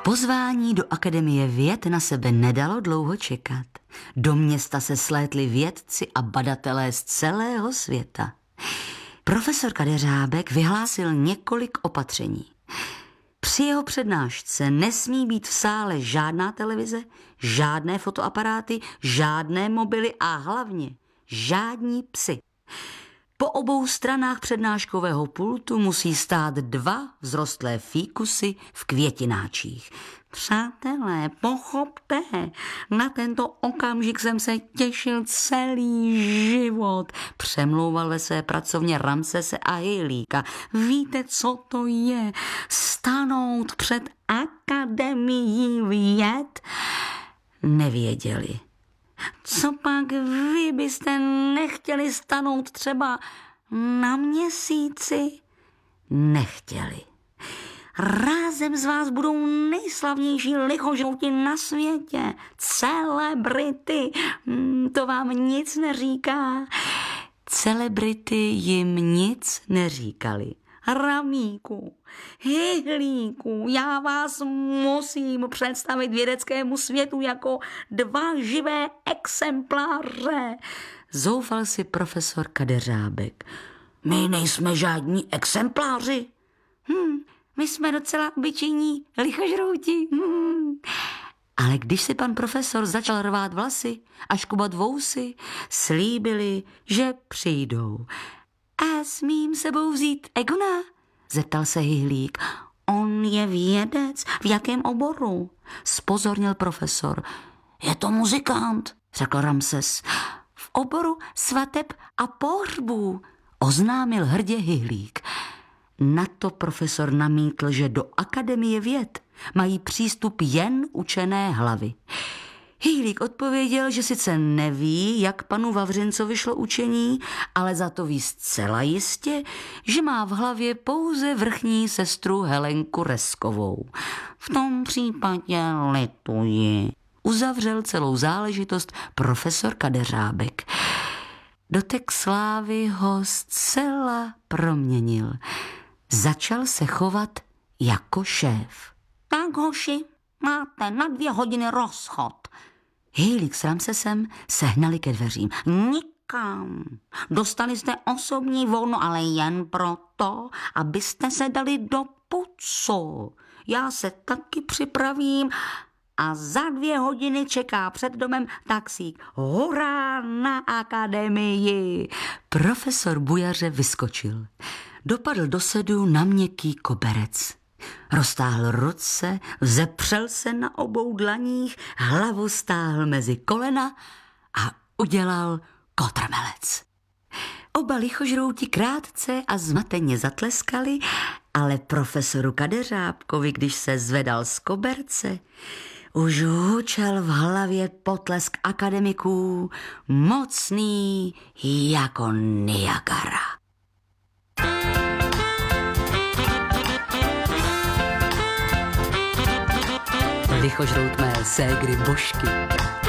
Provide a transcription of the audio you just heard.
Pozvání do Akademie věd na sebe nedalo dlouho čekat. Do města se slétli vědci a badatelé z celého světa. Profesor Kadeřábek vyhlásil několik opatření. Při jeho přednášce nesmí být v sále žádná televize, žádné fotoaparáty, žádné mobily a hlavně žádní psi. Po obou stranách přednáškového pultu musí stát 2 vzrostlé fíkusy v květináčích. Přátelé, pochopte, na tento okamžik jsem se těšil celý život, přemlouval ve své pracovně Ramsese a Hejlíka. Víte, co to je? Stanout před Akademií věd? Nevěděli. Co pak vy byste nechtěli stanout třeba na Měsíci? Nechtěli. Rázem z vás budou nejslavnější lichožrouti na světě. Celebrity. To vám nic neříká. Celebrity jim nic neříkali. Ramíku, Hyhlíku, já vás musím představit vědeckému světu jako 2 živé exempláře. Zoufal si profesor Kadeřábek. My nejsme žádní exempláři. My jsme docela obyčejní lichožrouti. Ale když si pan profesor začal rvát vlasy a škubat vousy, slíbili, že přijdou. A smím sebou vzít Egona? Zeptal se Hyhlík. On je vědec. V jakém oboru? Zpozornil profesor. Je to muzikant, řekl Ramses. V oboru svateb a pohřbů, oznámil hrdě Hyhlík. Na to profesor namítl, že do Akademie věd mají přístup jen učené hlavy. Hyhlík odpověděl, že sice neví, jak panu Vavřincovi šlo učení, ale za to ví zcela jistě, že má v hlavě pouze vrchní sestru Helenku Reskovou. V tom případě lituji. Uzavřel celou záležitost profesor Kadeřábek. Dotek slávy ho zcela proměnil. Začal se chovat jako šéf. Tak hoši, máte na 2 hodiny rozchod. Hyhlík s Ramsesem se hnali ke dveřím. Nikam. Dostali jste osobní volno, ale jen proto, abyste se dali do pucu. Já se taky připravím a za 2 hodiny čeká před domem taxík. Hurá na Akademii. Profesor Bujaře vyskočil. Dopadl do sedu na měkký koberec. Roztáhl ruce, vzepřel se na obou dlaních, hlavu stáhl mezi kolena a udělal kotrmelec. Oba lichožrouti krátce a zmateně zatleskali, ale profesoru Kadeřábkovi, když se zvedal z koberce, už hučel v hlavě potlesk akademiků, mocný jako Niagara. Lichožrout mé ségry Božky.